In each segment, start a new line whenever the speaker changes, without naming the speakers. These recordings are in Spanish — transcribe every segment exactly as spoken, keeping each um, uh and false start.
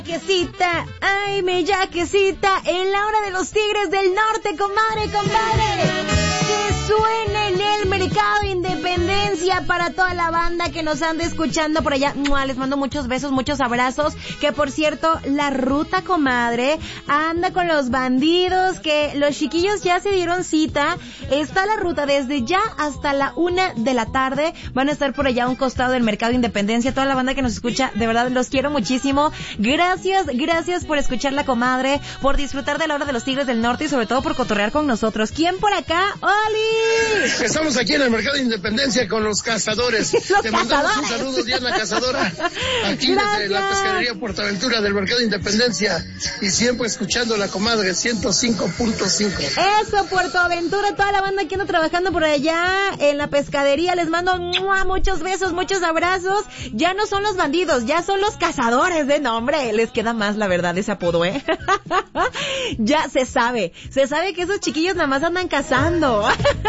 Yaquecita, ay, mi yaquecita, en la hora de los Tigres del Norte, comadre, compadre. Que suene en el Mercado Independencia para toda la banda que nos anda escuchando por allá. ¡Mua! Les mando muchos besos, muchos abrazos. Que por cierto, la ruta, comadre, anda con los bandidos, que los chiquillos ya se dieron cita. Está la ruta desde ya hasta la una de la tarde. Van a estar por allá a un costado del Mercado Independencia. Toda la banda que nos escucha, de verdad los quiero muchísimo. Gracias, gracias por escuchar la comadre, por disfrutar de la hora de los Tigres del Norte y sobre todo por cotorrear con nosotros. ¿Quién por acá? ¡Oli!
Estamos aquí en el Mercado Independencia con los cazadores.
Los
Te
cazadores.
mandamos un saludo, Diana Cazadora, aquí
Gracias.
desde la pescadería Portaventura del Mercado Independencia y siempre escuchando la comadre ciento cinco punto cinco.
Eso, Puerto Aventura, toda la banda que anda trabajando por allá en la pescadería, les mando ¡mua! Muchos besos, muchos abrazos. Ya no son los bandidos, ya son los cazadores de nombre. Les queda más, la verdad, ese apodo, ¿eh? Ya se sabe, se sabe que esos chiquillos nada más andan cazando.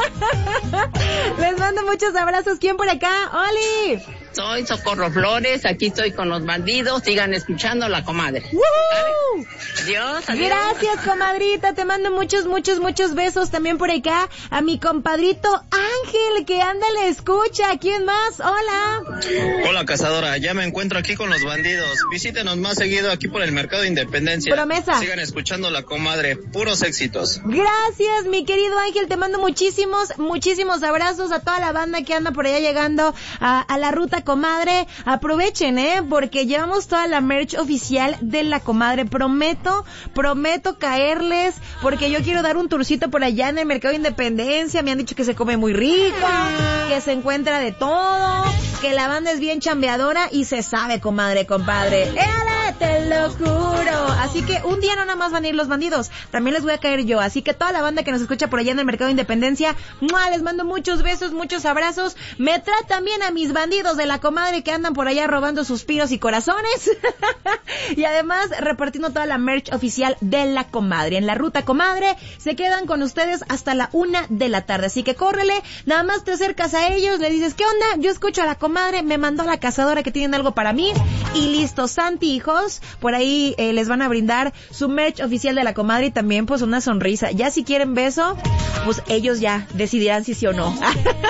Les mando muchos abrazos. ¿Quién por acá? ¡Oli!
Soy Socorro Flores, aquí estoy con los bandidos, sigan escuchando la comadre.
¡Woo!
Adiós, adiós.
Gracias, comadrita, te mando muchos, muchos, muchos besos también por acá a mi compadrito Ángel, que anda le escucha. ¿Quién más? Hola.
Hola, cazadora, ya me encuentro aquí con los bandidos. Visítenos más seguido aquí por el Mercado Independencia.
Promesa.
Sigan escuchando la comadre, puros éxitos.
Gracias, mi querido Ángel, te mando muchísimos, muchísimos abrazos a toda la banda que anda por allá llegando a, a la ruta comadre. Aprovechen, eh, porque llevamos toda la merch oficial de la comadre. Prometo, prometo caerles, porque yo quiero dar un tourcito por allá en el Mercado Independencia. Me han dicho que se come muy rico, que se encuentra de todo, que la banda es bien chambeadora y se sabe, comadre, compadre. ¡Éale, te lo juro! Así que un día no nada más van a ir los bandidos, también les voy a caer yo. Así que toda la banda que nos escucha por allá en el Mercado Independencia, ¡mua! Les mando muchos besos, muchos abrazos. Me tratan bien a mis bandidos de la comadre que andan por allá robando suspiros y corazones. Y además repartiendo toda la merch oficial de la comadre. En la ruta comadre se quedan con ustedes hasta la una de la tarde. Así que córrele, nada más te acercas a ellos, le dices, ¿qué onda? Yo escucho a la comadre, me mandó a la cazadora que tienen algo para mí. Y listo, Santi, hijos, por ahí eh, les van a brindar su merch oficial de la comadre y también pues una sonrisa. Ya si quieren beso, pues ellos ya decidirán si sí o no.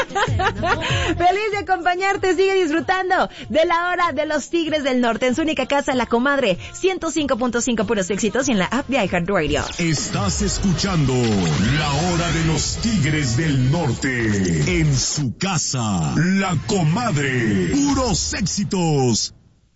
Feliz de acompañarte, sigue disfrutando de la hora de los Tigres del Norte en su única casa, la comadre ciento cinco punto cinco puros éxitos y en la app de iHeartRadio.
Estás escuchando la hora de los Tigres del Norte en su casa, la comadre, puros éxitos.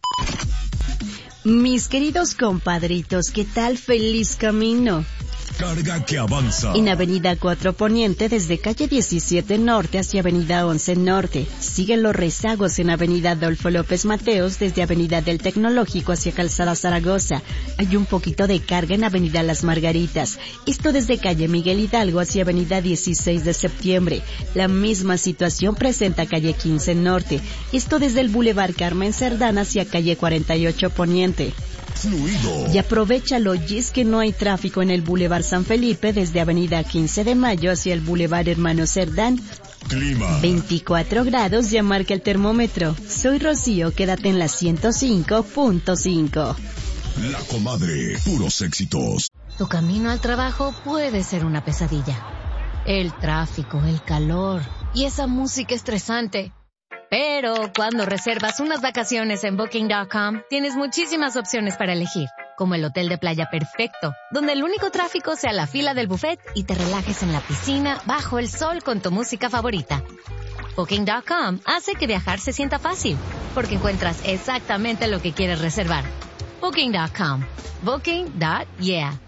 Mis queridos compadritos, ¿qué tal? Feliz camino.
Carga que avanza.
En Avenida cuatro Poniente, desde calle diecisiete Norte hacia Avenida once Norte. Siguen los rezagos en Avenida Adolfo López Mateos, desde Avenida del Tecnológico hacia Calzada Zaragoza. Hay un poquito de carga en Avenida Las Margaritas. Esto desde calle Miguel Hidalgo hacia Avenida dieciséis de septiembre. La misma situación presenta calle quince Norte. Esto desde el Boulevard Carmen Cerdán hacia calle cuarenta y ocho Poniente.
Fluido.
Y aprovechalo, y es que no hay tráfico en el Boulevard San Felipe desde Avenida quince de Mayo hacia el Boulevard Hermano Cerdán.
Clima.
veinticuatro grados ya marca el termómetro. Soy Rocío, quédate en la ciento cinco punto cinco.
La comadre, puros éxitos.
Tu camino al trabajo puede ser una pesadilla. El tráfico, el calor y esa música estresante. Pero cuando reservas unas vacaciones en Booking punto com, tienes muchísimas opciones para elegir, como el hotel de playa perfecto, donde el único tráfico sea la fila del buffet y te relajes en la piscina bajo el sol con tu música favorita. Booking punto com hace que viajar se sienta fácil, porque encuentras exactamente lo que quieres reservar. Booking punto com. Booking. Yeah.